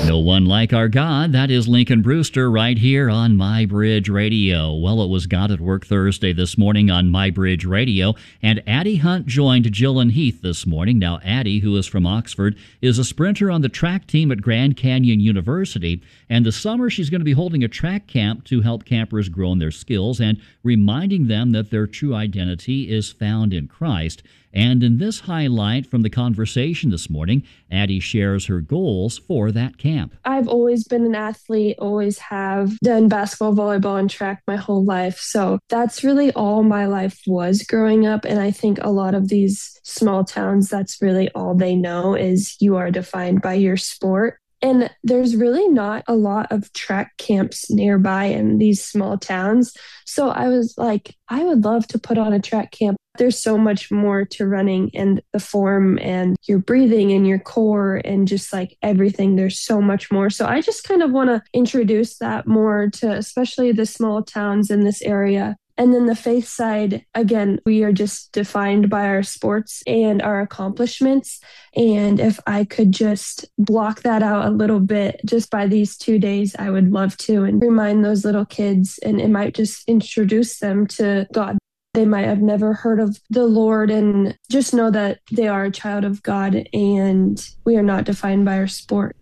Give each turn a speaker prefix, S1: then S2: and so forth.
S1: No one like our God. That is Lincoln Brewster right here on My Bridge Radio. Well, it was God at Work Thursday this morning on My Bridge Radio, and Addie Hunt joined Jill and Heath this morning. Now, Addie, who is from Oxford, is a sprinter on the track team at Grand Canyon University, and this summer she's going to be holding a track camp to help campers grow in their skills and reminding them that their true identity is found in Christ. And in this highlight from the conversation this morning, Addie shares her goals for that camp.
S2: I've always been an athlete, always have done basketball, volleyball, and track my whole life. So that's really all my life was growing up. And I think a lot of these small towns, that's really all they know is you are defined by your sport. And there's really not a lot of track camps nearby in these small towns. So I was like, I would love to put on a track camp. There's so much more to running and the form and your breathing and your core and just like everything. There's so much more. So I just kind of want to introduce that more to especially the small towns in this area. And then the faith side, again, we are just defined by our sports and our accomplishments. And if I could just block that out a little bit just by these 2 days, I would love to and remind those little kids, and it might just introduce them to God. They might have never heard of the Lord and just know that they are a child of God and we are not defined by our sport.